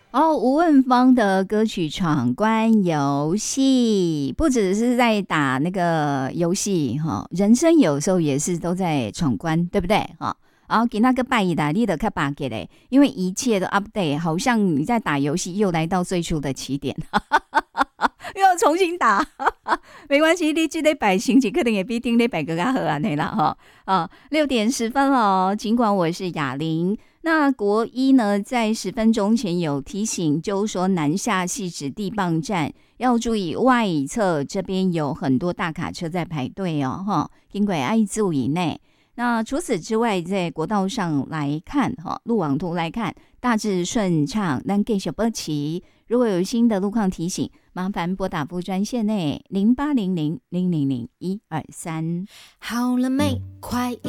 吴汶芳的歌曲《闯关游戏》，不只是在打那个游戏哈，人生有时候也是都在闯关，对不对哈？然后给那个拜的，你得看把给嘞，因为一切都 update， 好像你在打游戏又来到最初的起点，又要重新打，没关系，你这礼拜心情可能也比顶礼拜更加好安尼啦哈。6:10了，尽管我是哑铃。那国一呢，在10分钟前有提醒，就是说南下汐止地磅站要注意外侧这边有很多大卡车在排队哦，哈，经过爱注以内。那除此之外，在国道上来看，路网图来看，大致顺畅。但继续保持，如果有新的路况提醒，麻烦拨打副专线内0800000123。 好了没？快